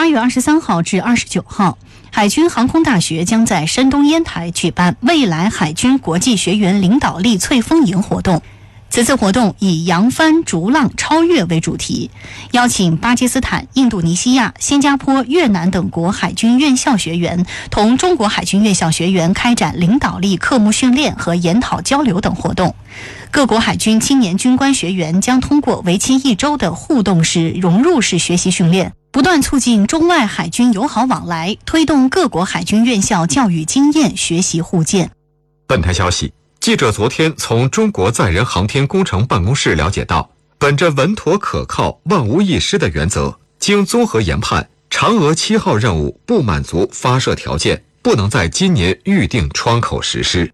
8月23号至29号，海军航空大学将在山东烟台举办未来海军国际学员领导力翠风营活动。此次活动以扬帆逐浪超越为主题，邀请巴基斯坦、印度尼西亚、新加坡、越南等国海军院校学员同中国海军院校学员开展领导力科目训练和研讨交流等活动。各国海军青年军官学员将通过为期1周的互动式、融入式学习训练，不断促进中外海军友好往来，推动各国海军院校教育经验学习互鉴。 本台消息，记者昨天从中国载人航天工程办公室了解到，本着稳妥可靠、万无一失的原则，经综合研判，嫦娥7号任务不满足发射条件，不能在今年预定窗口实施。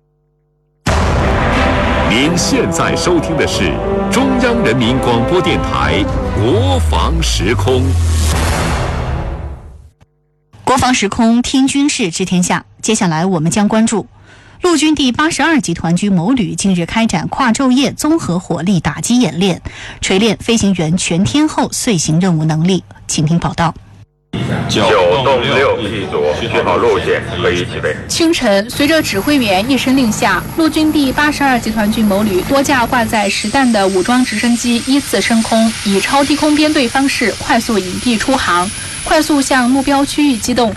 您现在收听的是中央人民广播电台国防时空。 国防时空，听军事知天下。接下来我们将关注陆军第82集团军某旅近日开展跨昼夜综合火力打击演练，锤炼飞行员全天候遂行任务能力。请听报道。 9动6一组，序号路线，可以起飞。 清晨，随着指挥员一声令下，陆军第82集团军某旅多架挂载实弹的武装直升机依次升空，以超低空编队方式快速引地出航，快速向目标区域机动。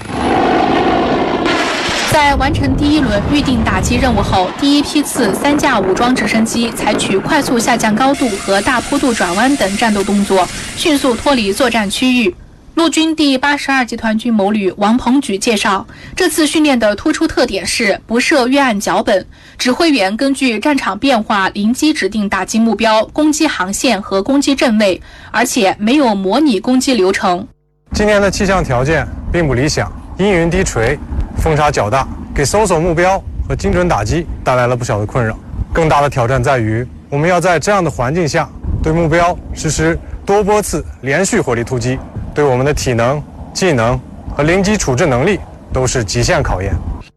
在完成第1轮预定打击任务后，第一批次3架武装直升机采取快速下降高度和大坡度转弯等战斗动作，迅速脱离作战区域。陆军第82集团军某旅王鹏举介绍，这次训练的突出特点是不设预案脚本，指挥员根据战场变化临机指定打击目标、攻击航线和攻击阵位，而且没有模拟攻击流程。 今年的气象条件并不理想，阴云低垂，风沙较大，给搜索目标和精准打击带来了不小的困扰。更大的挑战在于，我们要在这样的环境下对目标实施多波次连续火力突击，对我们的体能、技能和临机处置能力都是极限考验。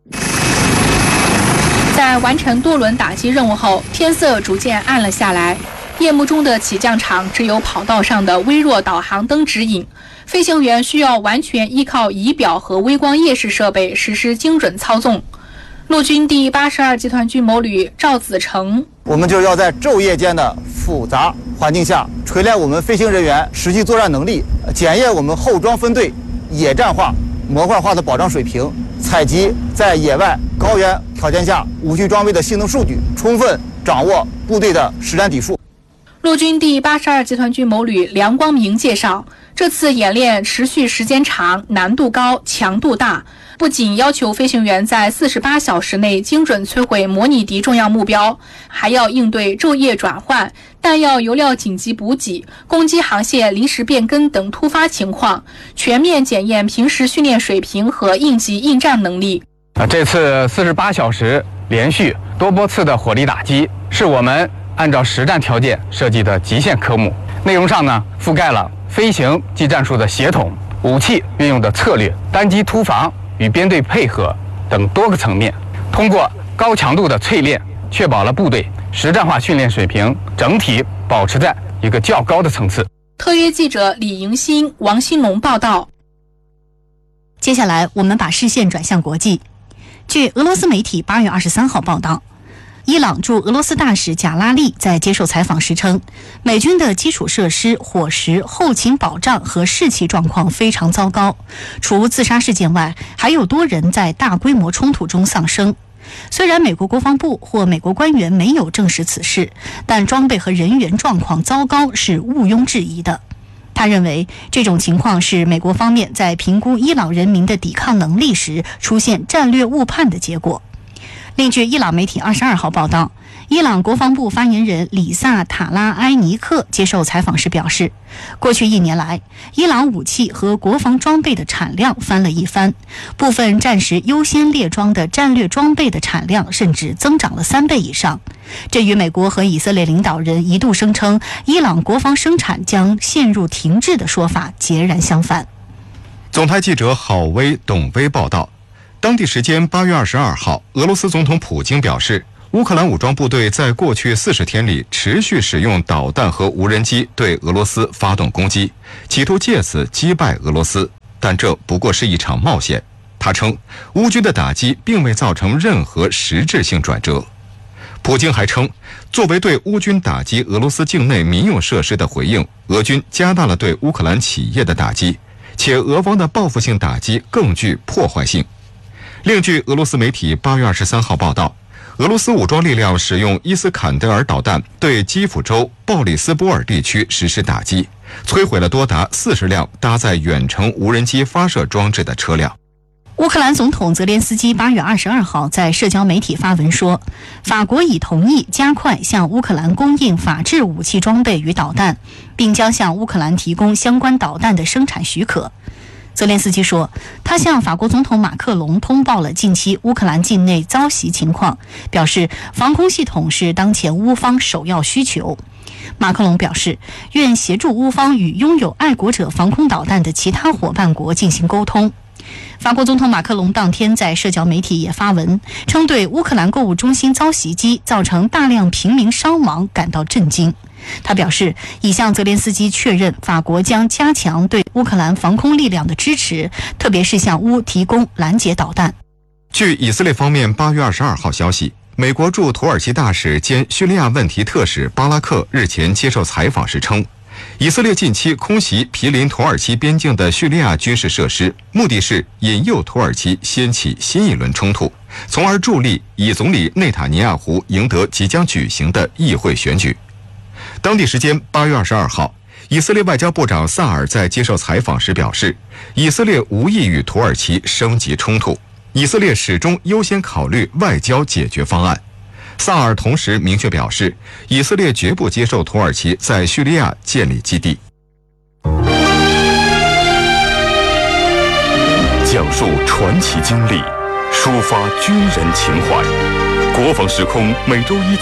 在完成多轮打击任务后，天色逐渐暗了下来，夜幕中的起降场只有跑道上的微弱导航灯指引，飞行员需要完全依靠仪表和微光夜视设备实施精准操纵。陆军第82集团军某旅赵子成， 我们就要在昼夜间的复杂环境下锤炼我们飞行人员实际作战能力，检验我们后装分队野战化、模块化的保障水平，采集在野外高原条件下武器装备的性能数据，充分掌握部队的实战底数。 陆军第82集团军某旅梁光明介绍，这次演练持续时间长、难度高、强度大，不仅要求飞行员在48小时内精准摧毁模拟敌重要目标，还要应对昼夜转换、弹药油料紧急补给、攻击航线临时变更等突发情况，全面检验平时训练水平和应急应战能力。 这次48小时连续多波次的火力打击，是我们按照实战条件设计的极限科目。内容上呢，覆盖了飞行技战术的协同、武器运用的策略、单机突防与编队配合等多个层面，通过高强度的淬炼，确保了部队实战化训练水平整体保持在一个较高的层次。 特约记者李迎新、王新龙报道。 接下来我们把视线转向国际。据俄罗斯媒体8月23号报道，伊朗驻俄罗斯大使贾拉利在接受采访时称，美军的基础设施、伙食、后勤保障和士气状况非常糟糕，除自杀事件外，还有多人在大规模冲突中丧生。虽然美国国防部或美国官员没有证实此事，但装备和人员状况糟糕是毋庸置疑的。他认为这种情况是美国方面在评估伊朗人民的抵抗能力时出现战略误判的结果。另据伊朗媒体22号报道，伊朗国防部发言人里萨塔拉埃尼克接受采访时表示，过去1年来，伊朗武器和国防装备的产量翻了一番，部分战时优先列装的战略装备的产量甚至增长了3倍以上。这与美国和以色列领导人一度声称伊朗国防生产将陷入停滞的说法截然相反。 总台记者郝威、董威报道，当地时间8月22号，俄罗斯总统普京表示，乌克兰武装部队在过去40天里持续使用导弹和无人机对俄罗斯发动攻击，企图借此击败俄罗斯。 但这不过是一场冒险。他称，乌军的打击并未造成任何实质性转折。普京还称，作为对乌军打击俄罗斯境内民用设施的回应，俄军加大了对乌克兰企业的打击，且俄方的报复性打击更具破坏性。另据俄罗斯媒体8月23号报道，俄罗斯武装力量使用伊斯坎德尔导弹对基辅州鲍里斯波尔地区实施打击，摧毁了多达40辆搭载远程无人机发射装置的车辆。 乌克兰总统泽连斯基8月22号在社交媒体发文说，法国已同意加快向乌克兰供应法制武器装备与导弹，并将向乌克兰提供相关导弹的生产许可。泽连斯基说，他向法国总统马克龙通报了近期乌克兰境内遭袭情况，表示防空系统是当前乌方首要需求。马克龙表示，愿协助乌方与拥有爱国者防空导弹的其他伙伴国进行沟通。法国总统马克龙当天在社交媒体也发文，称对乌克兰购物中心遭袭击造成大量平民伤亡感到震惊。他表示，已向泽连斯基确认，法国将加强对乌克兰防空力量的支持，特别是向乌提供拦截导弹。 据以色列方面8月22号消息，美国驻土耳其大使兼叙利亚问题特使巴拉克日前接受采访时称，以色列近期空袭毗邻土耳其边境的叙利亚军事设施，目的是引诱土耳其掀起新一轮冲突，从而助力以总理内塔尼亚胡赢得即将举行的议会选举。当地时间8月22号，以色列外交部长萨尔在接受采访时表示，以色列无意与土耳其升级冲突，以色列始终优先考虑外交解决方案。萨尔同时明确表示，以色列绝不接受土耳其在叙利亚建立基地。 讲述传奇经历，抒发军人情怀。国防时空每周一